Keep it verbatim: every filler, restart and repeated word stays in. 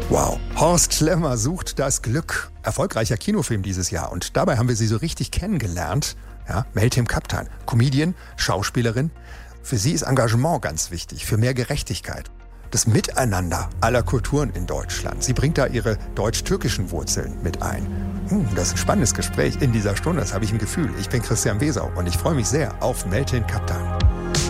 Wow. Horst Schlemmer sucht das Glück. Erfolgreicher Kinofilm dieses Jahr. Und dabei haben wir sie so richtig kennengelernt. Ja, Meltem Kaptan, Comedian, Schauspielerin. Für sie ist Engagement ganz wichtig, für mehr Gerechtigkeit. Das Miteinander aller Kulturen in Deutschland. Sie bringt da ihre deutsch-türkischen Wurzeln mit ein. Hm, das ist ein spannendes Gespräch in dieser Stunde, das habe ich im Gefühl. Ich bin Christian Wesau und ich freue mich sehr auf Meltem Kaptan.